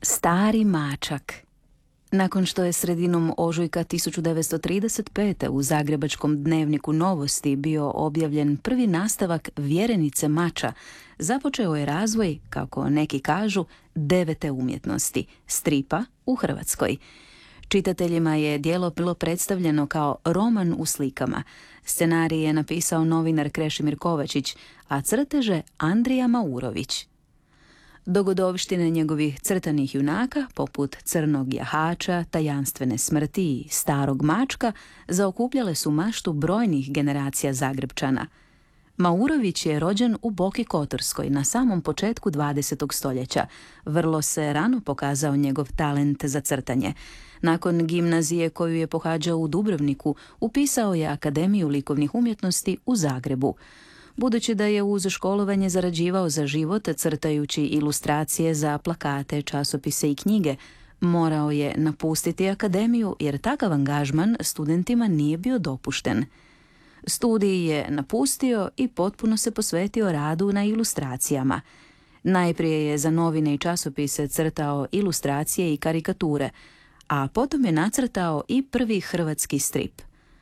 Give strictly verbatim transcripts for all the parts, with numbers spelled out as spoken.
Stari mačak. Nakon što je sredinom ožujka tisuću devetsto trideset pete. u zagrebačkom dnevniku Novosti bio objavljen prvi nastavak Vjerenice mača, započeo je razvoj, kako neki kažu, devete umjetnosti, stripa u Hrvatskoj. Čitateljima je djelo bilo predstavljeno kao roman u slikama. Scenarij je napisao novinar Krešimir Kovačić, a crteže Andrija Maurović. Dogodovštine njegovih crtanih junaka, poput crnog jahača, tajanstvene smrti i starog mačka, zaokupljale su maštu brojnih generacija Zagrepčana. Maurović je rođen u Boki Kotorskoj na samom početku dvadesetog stoljeća. Vrlo se rano pokazao njegov talent za crtanje. Nakon gimnazije koju je pohađao u Dubrovniku, upisao je Akademiju likovnih umjetnosti u Zagrebu. Budući da je uz školovanje zarađivao za život crtajući ilustracije za plakate, časopise i knjige, morao je napustiti akademiju jer takav angažman studentima nije bio dopušten. Studij je napustio i potpuno se posvetio radu na ilustracijama. Najprije je za novine i časopise crtao ilustracije i karikature, a potom je nacrtao i prvi hrvatski strip.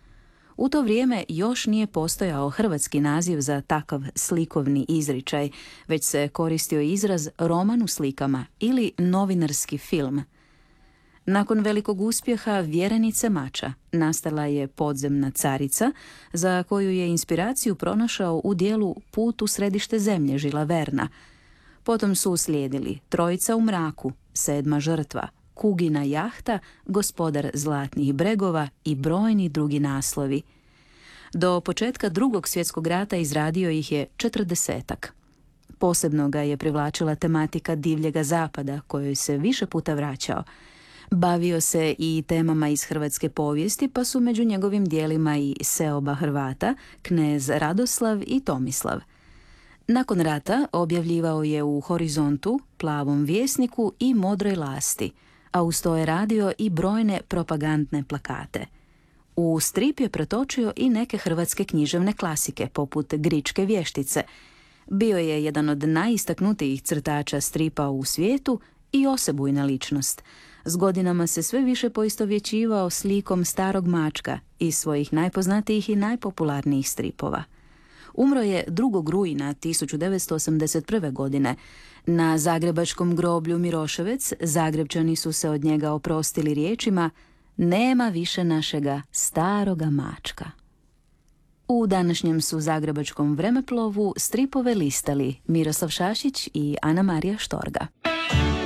U to vrijeme još nije postojao hrvatski naziv za takav slikovni izričaj, već se koristio izraz roman u slikama ili novinarski film. Nakon velikog uspjeha Vjerenice mača nastala je Podzemna carica, za koju je inspiraciju pronašao u dijelu Put u središte zemlje Žila Verna. Potom su uslijedili Trojica u mraku, Sedma žrtva, Kugina jahta, Gospodar zlatnih bregova i brojni drugi naslovi. Do početka Drugog svjetskog rata izradio ih je četrdesetak. Posebno ga je privlačila tematika divljega zapada, kojoj se više puta vraćao. Bavio se i temama iz hrvatske povijesti, pa su među njegovim dijelima i Seoba Hrvata, Knez Radoslav i Tomislav. Nakon rata objavljivao je u Horizontu, Plavom vjesniku i Modroj lasti, a uz to je radio i brojne propagandne plakate. U strip je pretočio i neke hrvatske književne klasike, poput Gričke vještice. Bio je jedan od najistaknutijih crtača stripa u svijetu i osebujna ličnost. S godinama se sve više poistovjećivao s likom starog mačka iz svojih najpoznatijih i najpopularnijih stripova. Umro je drugog rujna tisuću devetsto osamdeset prve. godine. Na zagrebačkom groblju Miroševec Zagrepčani su se od njega oprostili riječima: "Nema više našega staroga mačka." U današnjem su zagrebačkom vremeplovu stripove listali Miroslav Šašić i Ana Marija Štorga.